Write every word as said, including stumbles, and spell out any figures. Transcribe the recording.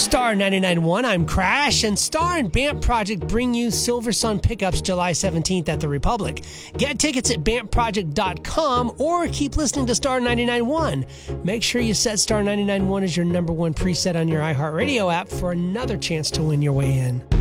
Star ninety-nine point one, I'm Crash, and Star and B A M P Project bring you Silver Sun Pickups July seventeenth at the Republic. Get tickets at B A M P project dot com or keep listening to Star ninety-nine point one. Make sure you set Star ninety-nine point one as your number one preset on your iHeartRadio app for another chance to win your way in.